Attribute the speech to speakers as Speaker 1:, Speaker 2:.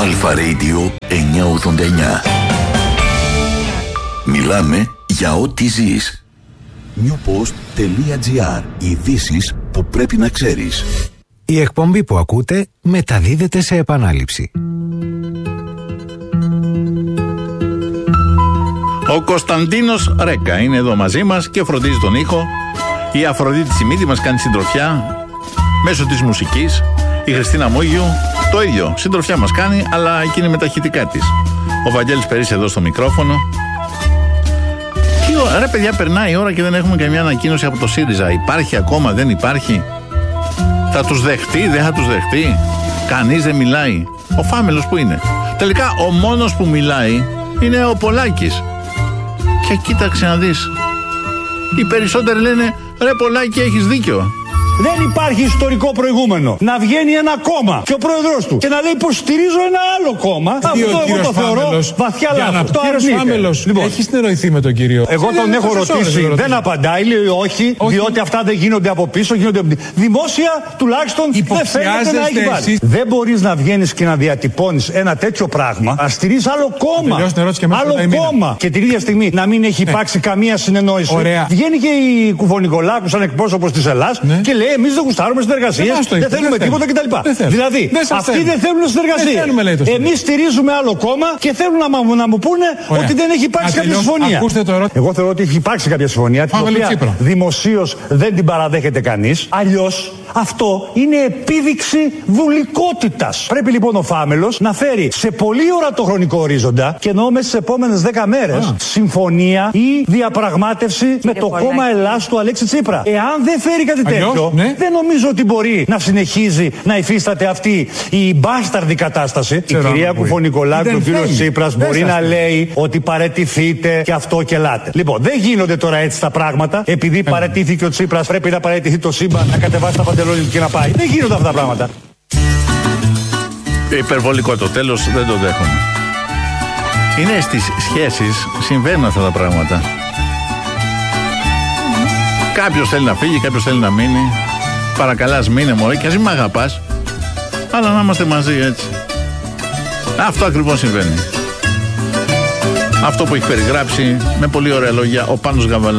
Speaker 1: Αλφα Radio 989. Μιλάμε για ό,τι ζεις. newpost.gr. Ειδήσεις που πρέπει να ξέρεις.
Speaker 2: Η εκπομπή που ακούτε μεταδίδεται σε επανάληψη.
Speaker 3: Ο Κωνσταντίνος Ρέκα είναι εδώ μαζί μας και φροντίζει τον ήχο. Η Αφροδίτη Σιμίδη μας κάνει συντροφιά μέσω της μουσικής. Η Χριστίνα Μόγιου το ίδιο, συντροφιά μας κάνει, αλλά εκείνη με τα ηχητικά της. Ο Βαγγέλης Περής εδώ στο μικρόφωνο. Ρε παιδιά, περνάει η ώρα και δεν έχουμε καμιά ανακοίνωση από το ΣΥΡΙΖΑ. Υπάρχει ακόμα, δεν υπάρχει? Θα τους δεχτεί, δεν θα τους δεχτεί? Κανείς δεν μιλάει. Ο Φάμελος που είναι? Τελικά ο μόνος που μιλάει είναι ο Πολάκης. Και κοίταξε να δεις, οι περισσότεροι λένε ρε Πολάκη, έχεις δίκιο.
Speaker 4: Δεν υπάρχει ιστορικό προηγούμενο να βγαίνει ένα κόμμα και ο πρόεδρος του και να λέει πως στηρίζω ένα άλλο κόμμα. Αυτό εγώ το θεωρώ βαθιά λάθος. Το
Speaker 5: Φάμελος έχει συνεννοηθεί με τον κύριο.
Speaker 4: Εγώ τον έχω ρωτήσει, δεν απαντάει, λέει όχι, διότι αυτά δεν γίνονται από πίσω, γίνονται δημόσια, τουλάχιστον δεν φαίνεται να έχει βάλει. Δεν μπορείς να βγαίνεις και να διατυπώνεις ένα τέτοιο πράγμα, να στηρίζεις άλλο κόμμα. Άλλο κόμμα. Και την ίδια στιγμή να μην έχει υπάρξει καμία συνεννόηση. Βγαίνει και η Κουφονικολάκου σαν εκπρόσωπος της Ελλάδας και λέει εμείς δεν γουστάρουμε συνεργασίες, δεν θέλουμε τίποτα κτλ. Δηλαδή, αυτοί δεν θέλουν συνεργασία. Εμείς στηρίζουμε άλλο κόμμα και θέλουν να μου πούνε ότι δεν έχει υπάρξει κάποια συμφωνία. Εγώ θεωρώ ότι έχει υπάρξει κάποια συμφωνία, την οποία δημοσίως δεν την παραδέχεται κανείς. Αλλιώς αυτό είναι επίδειξη βουλικότητας. Πρέπει λοιπόν ο Φάμελος να φέρει σε πολύ ορατό χρονικό ορίζοντα, και εννοώ μέσα στις επόμενες 10 μέρες, συμφωνία ή διαπραγμάτευση με το κόμμα Ελλάς του Αλέξη Τσίπρα. Εάν δεν φέρει κάτι τέτοιο, δεν νομίζω ότι μπορεί να συνεχίζει να υφίσταται αυτή η μπάσταρδη κατάσταση. Η κυρία Κουφονικολάκου και ο κύριος Τσίπρας μπορεί να λέει ότι παραιτηθείτε και αυτό και ελάτε. Λοιπόν, δεν γίνονται τώρα έτσι τα πράγματα. Επειδή παραιτήθηκε ο Τσίπρας, πρέπει να παραιτηθεί το σύμπαν, να κατεβάσει τα παντελόνια του και να πάει. Δεν γίνονται αυτά τα πράγματα.
Speaker 3: Υπερβολικό το τέλος, δεν το δέχομαι. Είναι στις σχέσεις, συμβαίνουν αυτά τα πράγματα. Κάποιος θέλει να φύγει, κάποιος θέλει να μείνει. Παρακαλάς μείνε μωρέ, και ας μην μ' αγαπάς, αλλά να είμαστε μαζί, έτσι. Αυτό ακριβώς συμβαίνει. Αυτό που έχει περιγράψει με πολύ ωραία λόγια ο Πάνος Γαβαλάς.